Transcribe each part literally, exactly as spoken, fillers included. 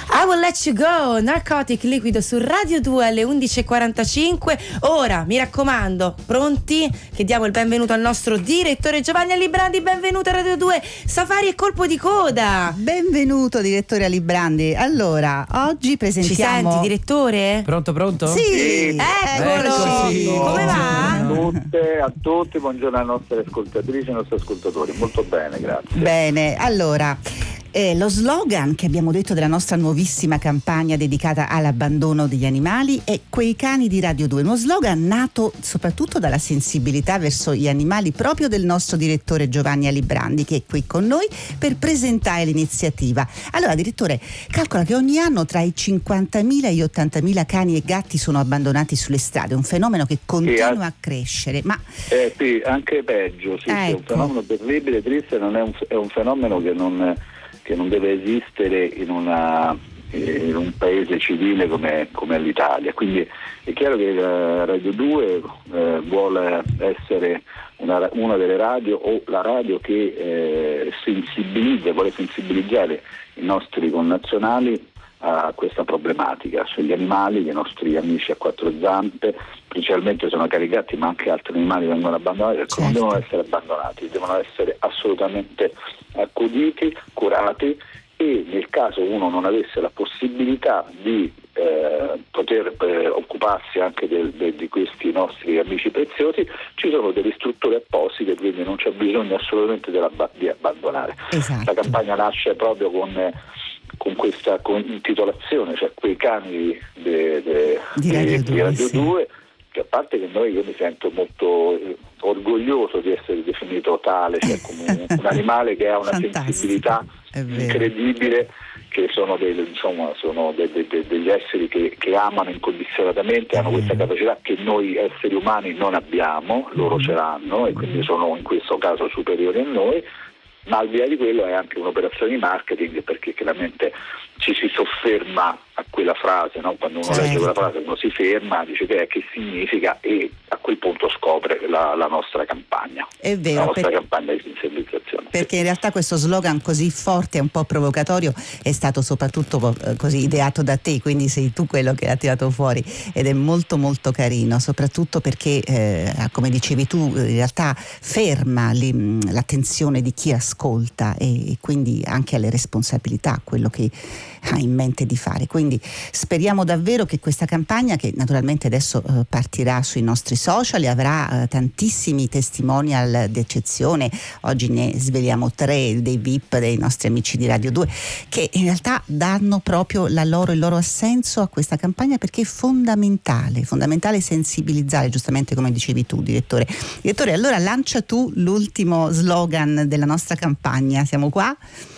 I Will Let You Go, Narcotic Liquido su Radio due alle undici e quarantacinque. Ora, mi raccomando, pronti? Che diamo il benvenuto al nostro direttore Giovanni Alibrandi. Benvenuto a Radio due, Safari e Colpo di Coda. Benvenuto direttore Alibrandi. Allora, oggi presentiamo... Ci senti, direttore? Pronto, pronto? Sì, Sì. Eccolo. Eccoci. Come va? A tutte, a tutti, buongiorno alle nostre ascoltatrici e ai nostri ascoltatori. Molto bene, grazie. Bene, allora... Eh, lo slogan che abbiamo detto della nostra nuovissima campagna dedicata all'abbandono degli animali è Quei cani di Radio due, uno slogan nato soprattutto dalla sensibilità verso gli animali proprio del nostro direttore Giovanni Alibrandi, che è qui con noi per presentare l'iniziativa. Allora direttore, calcola che ogni anno tra i cinquantamila e gli ottantamila cani e gatti sono abbandonati sulle strade, un fenomeno che continua Sì, a crescere. Ma eh, sì, anche peggio, sì, Ecco. sì, è un fenomeno terribile, triste, non è un, è un fenomeno che non... che non deve esistere in, una, in un paese civile come, come l'Italia. Quindi è chiaro che la Radio due eh, vuole essere una, una delle radio o la radio che eh, sensibilizza, vuole sensibilizzare i nostri connazionali a questa problematica sugli animali, i nostri amici a quattro zampe, principalmente sono cani gatti, ma anche altri animali vengono abbandonati, perché certo. non devono essere abbandonati, devono essere assolutamente accuditi, curati, e nel caso uno non avesse la possibilità di eh, poter eh, occuparsi anche del, de, di questi nostri amici preziosi, ci sono delle strutture apposite, quindi non c'è bisogno assolutamente della, di abbandonare. esatto. La campagna nasce proprio con con questa con intitolazione, cioè Quei cani de, de, Di Radio di Radio sì. due, che a parte che noi, io mi sento molto eh, orgoglioso di essere definito tale, cioè come un, un animale che ha una Fantastico, sensibilità è vero. incredibile, che sono, dei, insomma, sono de, de, de, degli esseri che, che amano incondizionatamente, hanno questa capacità che noi esseri umani non abbiamo, loro ce l'hanno e quindi sono in questo caso superiori a noi. Ma al di là di quello è anche un'operazione di marketing, perché chiaramente ci si sofferma a quella frase, no? Quando uno certo. legge quella frase uno si ferma, dice che, che significa, e a quel punto scopre la, la nostra campagna, È vero, la nostra per- campagna di sensibilizzazione. perché in realtà questo slogan così forte e un po' provocatorio è stato soprattutto eh, così ideato da te, quindi sei tu quello che l'ha tirato fuori, ed è molto molto carino, soprattutto perché eh, come dicevi tu in realtà ferma li, l'attenzione di chi ascolta e, e quindi anche alle responsabilità, quello che ha in mente di fare. Quindi speriamo davvero che questa campagna, che naturalmente adesso eh, partirà sui nostri social e avrà eh, tantissimi testimonial d'eccezione, oggi ne sveliamo tre dei V I P dei nostri amici di Radio due, che in realtà danno proprio la loro, il loro assenso a questa campagna, perché è fondamentale, fondamentale sensibilizzare, giustamente come dicevi tu direttore. Direttore, allora lancia tu l'ultimo slogan della nostra campagna, siamo qua?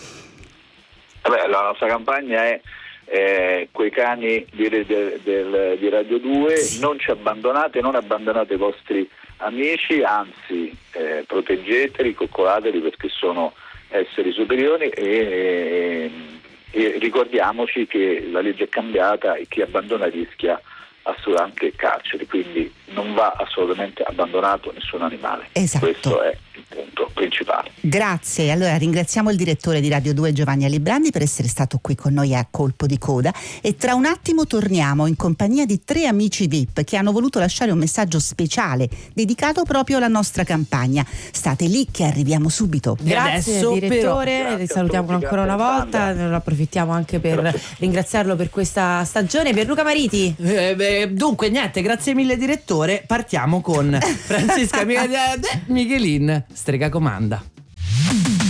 Vabbè, la nostra campagna è eh, Quei cani di, del, del, di Radio due, Sì. non ci abbandonate, non abbandonate i vostri amici, anzi eh, proteggeteli, coccolateli, perché sono esseri superiori, e, e, e ricordiamoci che la legge è cambiata e chi abbandona rischia assolutamente il carcere, quindi non va assolutamente abbandonato nessun animale. Esatto. Questo è il punto principale. Grazie, allora ringraziamo il direttore di Radio due Giovanni Alibrandi per essere stato qui con noi a Colpo di Coda, e tra un attimo torniamo in compagnia di tre amici V I P che hanno voluto lasciare un messaggio speciale dedicato proprio alla nostra campagna. State lì che arriviamo subito. Grazie adesso, direttore, però- le salutiamo Grazie a tutti, ancora una grazie volta, Alessandra. ne approfittiamo anche per Grazie. ringraziarlo per questa stagione. Pierluca Mariti. Eh, beh, dunque niente, grazie mille direttore. Partiamo con Francesca Michelin, Strega Comanda.